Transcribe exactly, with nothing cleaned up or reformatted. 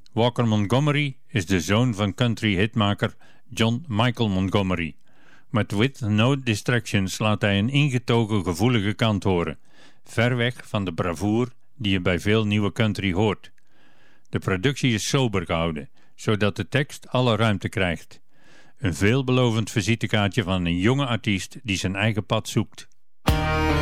Walker Montgomery is de zoon van country-hitmaker John Michael Montgomery. Met With No Distractions laat hij een ingetogen gevoelige kant horen, ver weg van de bravoure die je bij veel nieuwe country hoort. De productie is sober gehouden, zodat de tekst alle ruimte krijgt. Een veelbelovend visitekaartje van een jonge artiest die zijn eigen pad zoekt.